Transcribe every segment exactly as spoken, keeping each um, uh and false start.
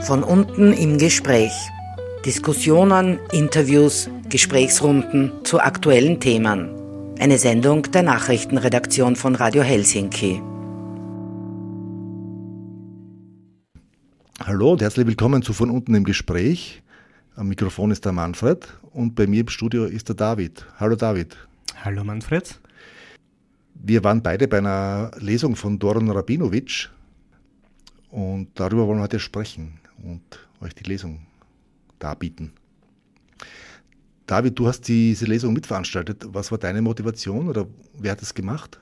Von unten im Gespräch. Diskussionen, Interviews, Gesprächsrunden zu aktuellen Themen. Eine Sendung der Nachrichtenredaktion von Radio Helsinki. Hallo und herzlich willkommen zu Von unten im Gespräch. Am Mikrofon ist der Manfred und bei mir im Studio ist der David. Hallo David. Hallo Manfred. Wir waren beide bei einer Lesung von Doron Rabinowitsch und darüber wollen wir heute sprechen und euch die Lesung darbieten. David, du hast diese Lesung mitveranstaltet. Was war deine Motivation oder wer hat es gemacht?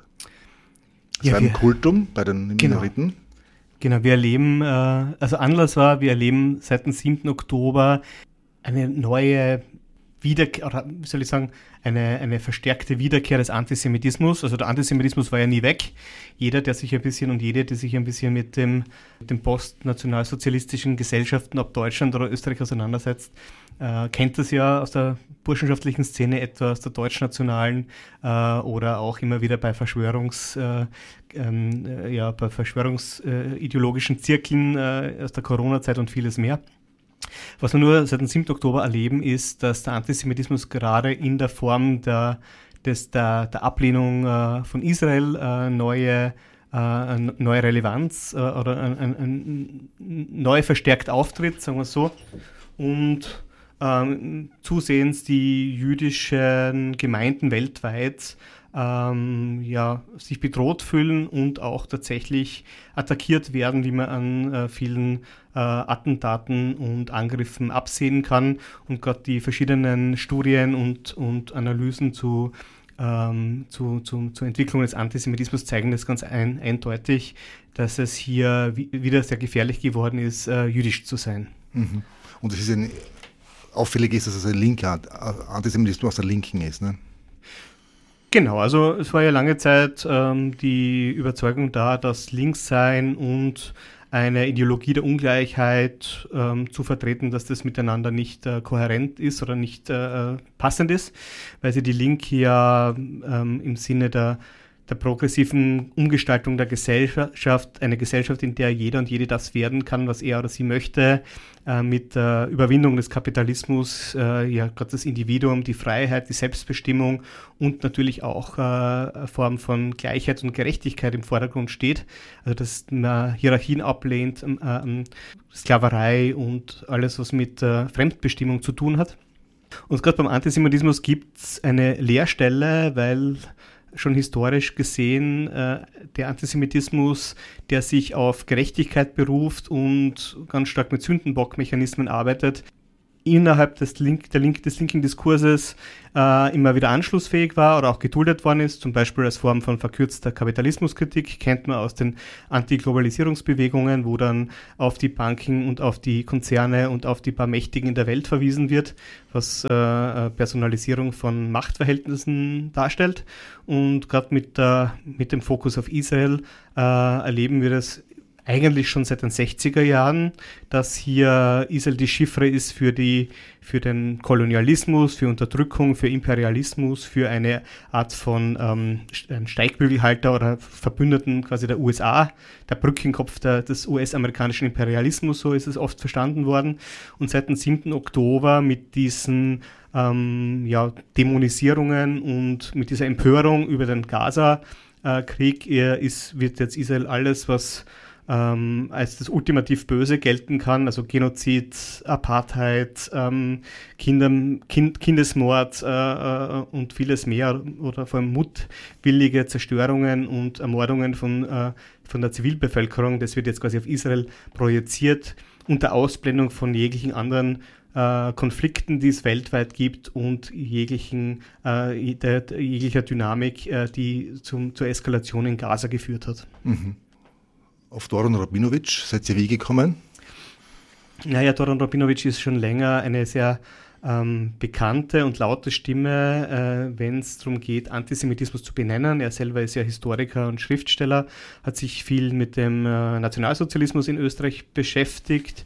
Es ja, war wir, im Kultum bei den genau, Minoriten. Genau, wir erleben, äh, also Anlass war, wir erleben seit dem siebten Oktober eine neue Wiederkehr, oder wie soll ich sagen, eine, eine verstärkte Wiederkehr des Antisemitismus. Also der Antisemitismus war ja nie weg. Jeder, der sich ein bisschen und jede, die sich ein bisschen mit dem, mit den postnationalsozialistischen Gesellschaften, ob Deutschland oder Österreich auseinandersetzt, äh, kennt das ja aus der burschenschaftlichen Szene, etwa aus der deutschnationalen äh, oder auch immer wieder bei Verschwörungs, äh, ähm, äh, ja, bei verschwörungsideologischen Zirkeln äh, aus der Corona-Zeit und vieles mehr. Was wir nur seit dem siebten Oktober erleben, ist, dass der Antisemitismus gerade in der Form der, des, der, der Ablehnung äh, von Israel äh, neue, äh, neue Relevanz äh, oder ein, ein, ein neu verstärkt auftritt, sagen wir so, und ähm, zusehends die jüdischen Gemeinden weltweit Ähm, ja, sich bedroht fühlen und auch tatsächlich attackiert werden, wie man an äh, vielen äh, Attentaten und Angriffen absehen kann. Und gerade die verschiedenen Studien und, und Analysen zu, ähm, zu, zu, zur Entwicklung des Antisemitismus zeigen das ganz ein, eindeutig, dass es hier wie, wieder sehr gefährlich geworden ist, äh, jüdisch zu sein. Mhm. Und es ist ein, auffällig ist, dass es ein linker Antisemitismus aus der Linken ist, ne? Genau, also es war ja lange Zeit ähm, die Überzeugung da, dass Linkssein und eine Ideologie der Ungleichheit ähm, zu vertreten, dass das miteinander nicht äh, kohärent ist oder nicht äh, passend ist, weil sie die Linke ja ähm, im Sinne der der progressiven Umgestaltung der Gesellschaft, eine Gesellschaft, in der jeder und jede das werden kann, was er oder sie möchte, äh, mit der äh, Überwindung des Kapitalismus, äh, ja gerade das Individuum, die Freiheit, die Selbstbestimmung und natürlich auch äh, eine Form von Gleichheit und Gerechtigkeit im Vordergrund steht. Also dass man Hierarchien ablehnt, äh, Sklaverei und alles, was mit äh, Fremdbestimmung zu tun hat. Und gerade beim Antisemitismus gibt es eine Leerstelle, weil schon historisch gesehen äh, der Antisemitismus, der sich auf Gerechtigkeit beruft und ganz stark mit Sündenbockmechanismen arbeitet, innerhalb des, Link, der Link, des linken Diskurses äh, immer wieder anschlussfähig war oder auch geduldet worden ist, zum Beispiel als Form von verkürzter Kapitalismuskritik, kennt man aus den Antiglobalisierungsbewegungen, wo dann auf die Banken und auf die Konzerne und auf die paar Mächtigen in der Welt verwiesen wird, was äh, Personalisierung von Machtverhältnissen darstellt. Und gerade mit, der, mit dem Fokus auf Israel äh, erleben wir das eigentlich schon seit den sechziger Jahren, dass hier Israel die Chiffre ist für, die, für den Kolonialismus, für Unterdrückung, für Imperialismus, für eine Art von ähm, Steigbügelhalter oder Verbündeten quasi der U S A, der Brückenkopf der, des U S-amerikanischen Imperialismus, so ist es oft verstanden worden. Und seit dem siebten Oktober mit diesen ähm, ja, Dämonisierungen und mit dieser Empörung über den Gaza-Krieg äh, ist, wird jetzt Israel alles, was Ähm, als das ultimativ Böse gelten kann, also Genozid, Apartheid, ähm, Kinder, kind, Kindesmord äh, und vieles mehr oder vor allem mutwillige Zerstörungen und Ermordungen von, äh, von der Zivilbevölkerung, das wird jetzt quasi auf Israel projiziert, unter Ausblendung von jeglichen anderen äh, Konflikten, die es weltweit gibt und jeglichen, äh, der, jeglicher Dynamik, äh, die zum, zur Eskalation in Gaza geführt hat. Mhm. Auf Doron Rabinowitsch seid ihr wie gekommen? Naja, Doron Rabinowitsch ist schon länger eine sehr ähm, bekannte und laute Stimme, äh, wenn es darum geht, Antisemitismus zu benennen. Er selber ist ja Historiker und Schriftsteller, hat sich viel mit dem äh, Nationalsozialismus in Österreich beschäftigt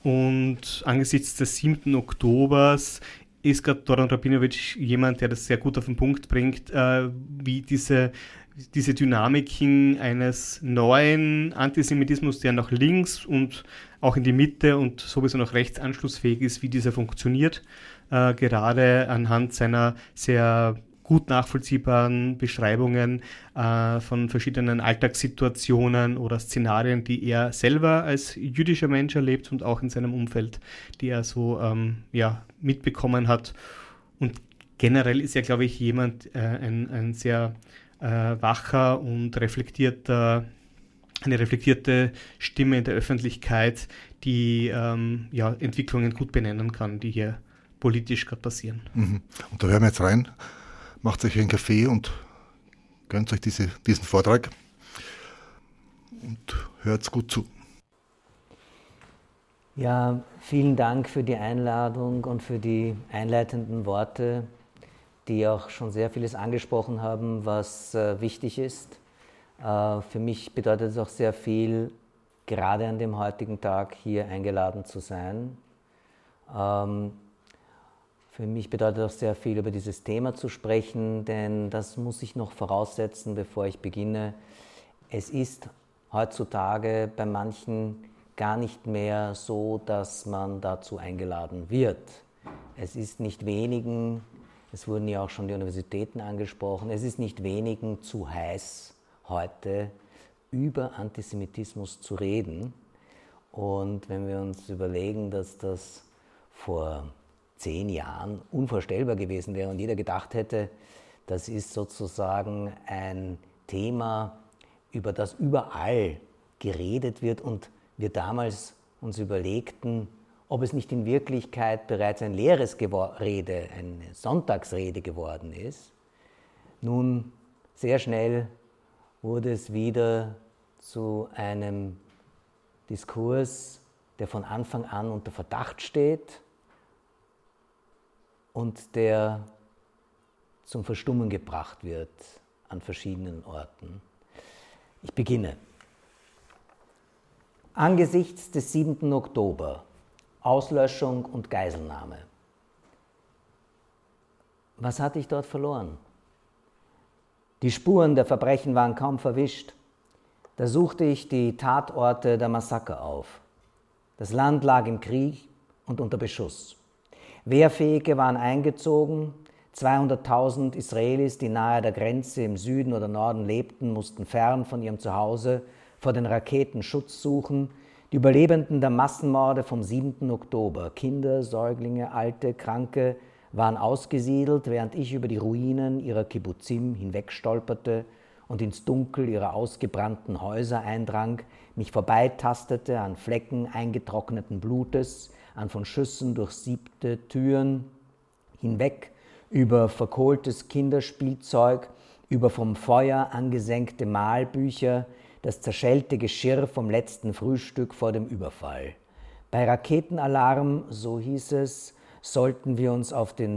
und angesichts des siebten Oktobers ist gerade Doron Rabinowitsch jemand, der das sehr gut auf den Punkt bringt, äh, wie diese diese Dynamiken eines neuen Antisemitismus, der nach links und auch in die Mitte und sowieso nach rechts anschlussfähig ist, wie dieser funktioniert, äh, gerade anhand seiner sehr gut nachvollziehbaren Beschreibungen äh, von verschiedenen Alltagssituationen oder Szenarien, die er selber als jüdischer Mensch erlebt und auch in seinem Umfeld, die er so ähm, ja, mitbekommen hat. Und generell ist er, glaube ich, jemand, äh, ein, ein sehr äh, wacher und reflektierter, eine reflektierte Stimme in der Öffentlichkeit, die ähm, ja, Entwicklungen gut benennen kann, die hier politisch gerade passieren. Mhm. Und da hören wir jetzt rein, macht euch einen Kaffee und gönnt euch diese, diesen Vortrag und hört gut zu. Ja, vielen Dank für die Einladung und für die einleitenden Worte, die auch schon sehr vieles angesprochen haben, was äh, wichtig ist. Äh, für mich bedeutet es auch sehr viel, gerade an dem heutigen Tag hier eingeladen zu sein. Ähm, für mich bedeutet es auch sehr viel, über dieses Thema zu sprechen, denn das muss ich noch voraussetzen, bevor ich beginne. Es ist heutzutage bei manchen gar nicht mehr so, dass man dazu eingeladen wird. Es ist nicht wenigen, es wurden ja auch schon die Universitäten angesprochen, es ist nicht wenigen zu heiß, heute über Antisemitismus zu reden. Und wenn wir uns überlegen, dass das vor zehn Jahren unvorstellbar gewesen wäre und jeder gedacht hätte, das ist sozusagen ein Thema, über das überall geredet wird und wir damals uns überlegten, ob es nicht in Wirklichkeit bereits ein leeres Rede, eine Sonntagsrede geworden ist. Nun, sehr schnell wurde es wieder zu einem Diskurs, der von Anfang an unter Verdacht steht und der zum Verstummen gebracht wird an verschiedenen Orten. Ich beginne. Angesichts des siebten Oktober, Auslöschung und Geiselnahme. Was hatte ich dort verloren? Die Spuren der Verbrechen waren kaum verwischt. Da suchte ich die Tatorte der Massaker auf. Das Land lag im Krieg und unter Beschuss. Wehrfähige waren eingezogen. zweihunderttausend Israelis, die nahe der Grenze im Süden oder Norden lebten, mussten fern von ihrem Zuhause vor den Raketen Schutz suchen. Die Überlebenden der Massenmorde vom siebten Oktober, Kinder, Säuglinge, Alte, Kranke, waren ausgesiedelt, während ich über die Ruinen ihrer Kibbutzim hinwegstolperte und ins Dunkel ihrer ausgebrannten Häuser eindrang, mich vorbeitastete an Flecken eingetrockneten Blutes, an von Schüssen durchsiebte Türen, hinweg über verkohltes Kinderspielzeug, über vom Feuer angesenkte Malbücher, das zerschellte Geschirr vom letzten Frühstück vor dem Überfall. Bei Raketenalarm, so hieß es, sollten wir uns auf den